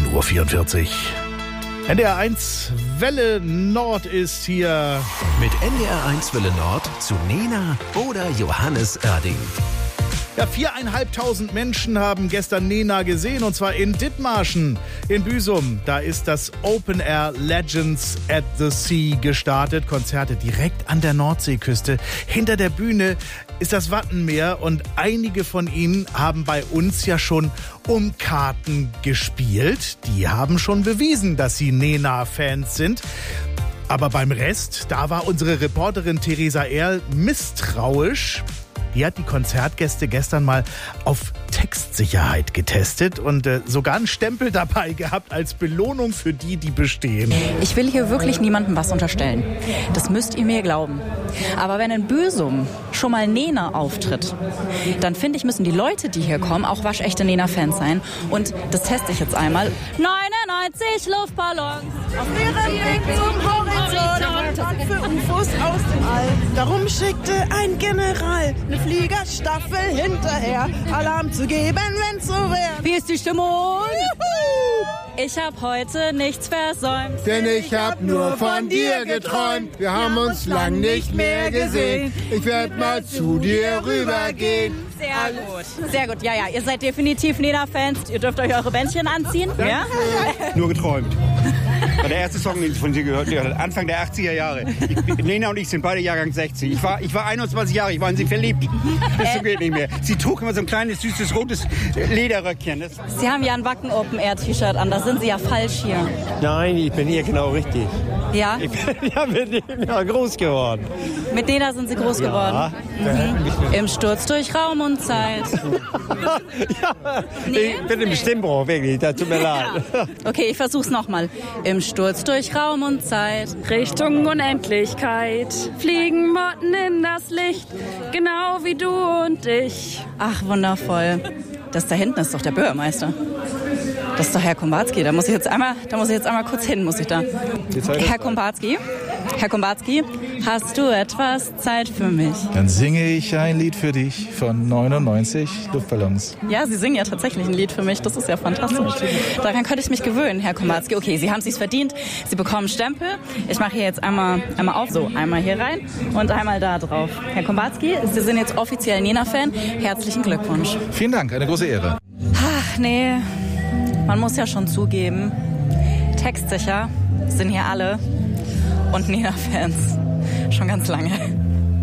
9:44 Uhr. NDR1 Welle Nord ist hier. Mit NDR1 Welle Nord zu Nena oder Johannes Oerding. Ja, 4.500 Menschen haben gestern Nena gesehen, und zwar in Dithmarschen, in Büsum. Da ist das Open Air Legends at the Sea gestartet. Konzerte direkt an der Nordseeküste. Hinter der Bühne ist das Wattenmeer und einige von ihnen haben bei uns ja schon um Karten gespielt. Die haben schon bewiesen, dass sie Nena-Fans sind. Aber beim Rest, da war unsere Reporterin Theresa Erl misstrauisch. Die hat die Konzertgäste gestern mal auf Textsicherheit getestet und sogar einen Stempel dabei gehabt als Belohnung für die bestehen. Ich will hier wirklich niemandem was unterstellen. Das müsst ihr mir glauben. Aber wenn in Büsum schon mal Nena auftritt, dann finde ich, müssen die Leute, die hier kommen, auch waschechte Nena-Fans sein. Und das teste ich jetzt einmal. 99 Luftballons auf ihrem Weg zum Horizont für UFOs aus dem All. Darum schickte ein General eine Fliegerstaffel hinterher, Alarm zu geben, wenn's so wäre. Wie ist die Stimmung? Ich hab heute nichts versäumt. Denn ich hab nur von dir geträumt. Wir haben uns lang nicht mehr gesehen. Ich werd mal zu dir rübergehen. Sehr gut. Sehr gut. Ja, ihr seid definitiv Nena-Fans. Ihr dürft euch eure Bändchen anziehen. Ja? Nur geträumt. War der erste Song, den ich von dir gehört habe, Anfang der 80er Jahre. Nena und ich sind beide Jahrgang 60. Ich war 21 Jahre, ich war in sie verliebt. Das geht nicht mehr. Sie trug immer so ein kleines, süßes, rotes Lederröckchen. Sie haben ja ein Wacken Open Air T-Shirt an, da sind Sie ja falsch hier. Nein, ich bin hier genau richtig. Ja? Ich bin ja mit Nena groß geworden. Mit Nena sind Sie groß geworden? Mhm. Im Sturz durch Raum und Zeit. Ja, nee? Ich bin im Stimmbruch, wirklich, das tut mir leid. Okay, ich versuch's nochmal. Im Sturz durch Raum und Zeit. Richtung Unendlichkeit. Fliegen Motten in das Licht, genau wie du und ich. Ach, wundervoll. Das da hinten ist doch der Bürgermeister. Das ist doch Herr Kombatski. Da muss ich jetzt einmal kurz hin, muss ich da. Herr Kombatski, hast du etwas Zeit für mich? Dann singe ich ein Lied für dich von 99 Luftballons. Ja, Sie singen ja tatsächlich ein Lied für mich. Das ist ja fantastisch. Daran könnte ich mich gewöhnen, Herr Kombatski. Okay, Sie haben es sich verdient. Sie bekommen Stempel. Ich mache hier jetzt einmal auf. So, einmal hier rein und einmal da drauf. Herr Kombatski, Sie sind jetzt offiziell Nena-Fan. Herzlichen Glückwunsch. Vielen Dank, eine große Ehre. Ach, nee. Man muss ja schon zugeben, textsicher sind hier alle und Nena-Fans schon ganz lange. Hören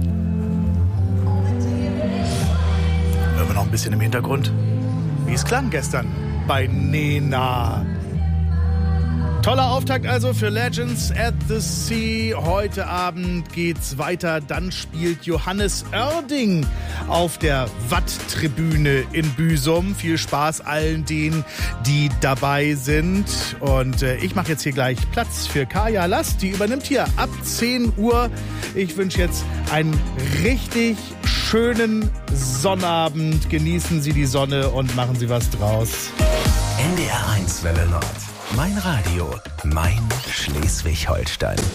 wir noch ein bisschen im Hintergrund, wie es klang gestern bei Nena. Toller Auftakt also für Legends at the Sea. Heute Abend geht's weiter. Dann spielt Johannes Oerding auf der Watt-Tribüne in Büsum. Viel Spaß allen denen, die dabei sind. Und ich mache jetzt hier gleich Platz für Kaya Last. Die übernimmt hier ab 10 Uhr. Ich wünsche jetzt einen richtig schönen Sonnabend. Genießen Sie die Sonne und machen Sie was draus. NDR1 Welle Nord. Mein Radio, mein Schleswig-Holstein.